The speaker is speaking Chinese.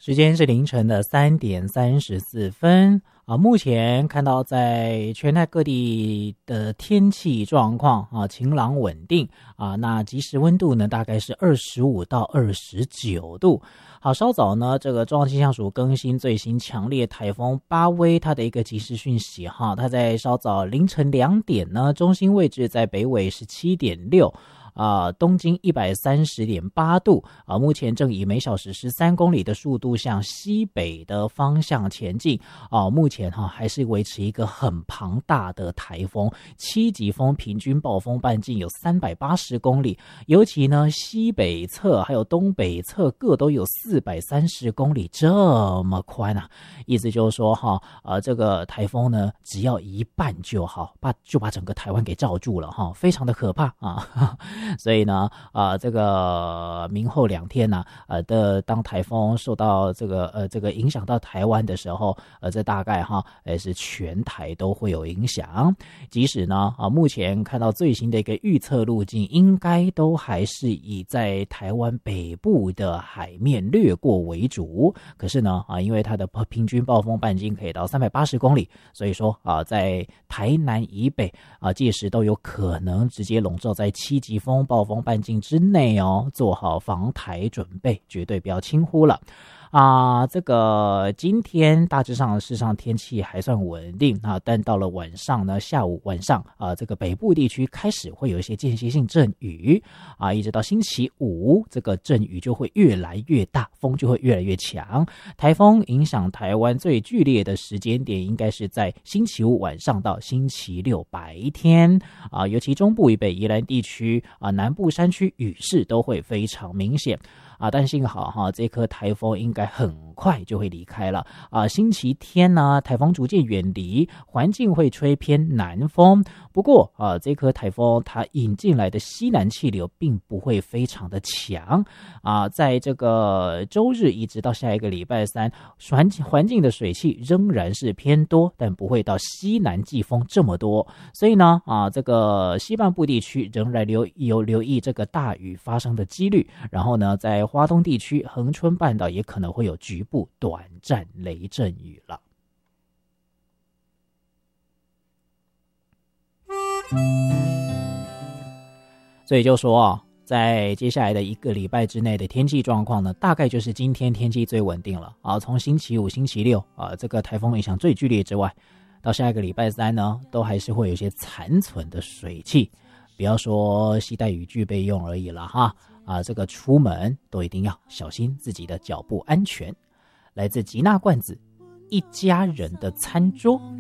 时间是凌晨的3:34目前看到在全台各地的天气状况晴朗稳定那即时温度呢大概是25到29度。好，稍早呢这个中央气象署更新最新强烈台风巴威它的一个即时讯息它在稍早凌晨2点呢，中心位置在北纬17.6东经130.8度目前正以每小时13公里的速度向西北的方向前进目前还是维持一个很庞大的台风，7级风，平均暴风半径有380公里，尤其呢西北侧还有东北侧各都有430公里，这么宽意思就是说这个台风呢只要一半就好，就把整个台湾给罩住了非常的可怕所以呢这个明后2天当台风受到这个影响到台湾的时候这大概是全台都会有影响。即使呢目前看到最新的一个预测路径应该都还是以在台湾北部的海面掠过为主，可是呢因为它的平均暴风半径可以到380公里，所以说在台南以北届时都有可能直接笼罩在7级风暴风半径之内做好防台准备，绝对不要轻忽了这个今天大致上事实上天气还算稳定但到了晚上呢，下午晚上这个北部地区开始会有一些间歇性阵雨一直到星期五，这个阵雨就会越来越大，风就会越来越强。台风影响台湾最剧烈的时间点应该是在星期五晚上到星期六白天尤其中部以北宜兰地区南部山区雨势都会非常明显但幸好这颗台风应该很快就会离开了星期天呢台风逐渐远离，环境会吹偏南风，不过这颗台风它引进来的西南气流并不会非常的强在这个周日一直到下一个礼拜三，环境的水汽仍然是偏多，但不会到西南季风这么多，所以呢这个西半部地区仍然留意这个大雨发生的几率，然后呢在花东地区恒春半岛也可能会有局部短暂雷阵雨了。所以就说在接下来的1个礼拜之内的天气状况呢，大概就是今天天气最稳定了从星期五星期六这个台风影响最剧烈之外，到下一个礼拜三呢都还是会有一些残存的水汽，不要说携带雨具备用而已了这个出门都一定要小心自己的脚步安全。来自吉娜罐子一家人的餐桌。